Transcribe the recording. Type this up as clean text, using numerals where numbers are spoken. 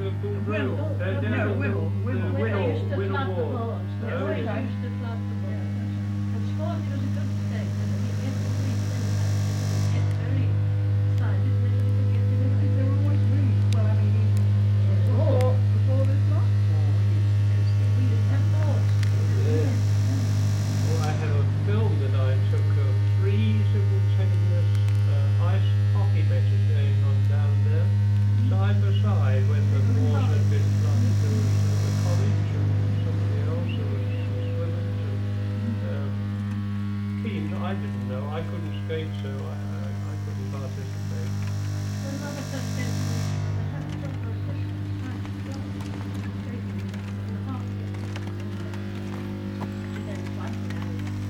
called Drill. No, Whittle. They used to Whittle flood the Ward. boards. They Oh, always yes. used to flood the boards. And Swansea was a good state. And it gets very excited when they get in it. There were always rooms. Well, I mean, even before this lot. We used to have boards. Well, I have a film that I took of 3 simultaneous ice hockey matches going on down there, side by side, when the wars had been flooded. There was the college and somebody else, there was Swillens and Keynes. I didn't know, I couldn't skate, so I